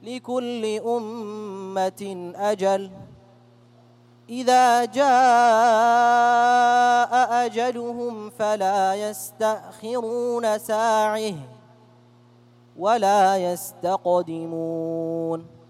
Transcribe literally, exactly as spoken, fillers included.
لكل أمة أجل إذا جاء أجلهم فلا يستأخرون ساعة ولا يستقدمون.